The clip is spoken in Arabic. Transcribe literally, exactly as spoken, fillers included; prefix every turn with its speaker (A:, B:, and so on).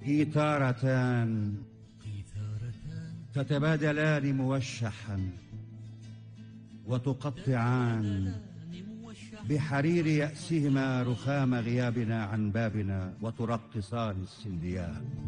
A: قيثارتان تتبادلان موشحا وتقطعان بحرير يأسهما رخام غيابنا عن بابنا وترقصان السنديان.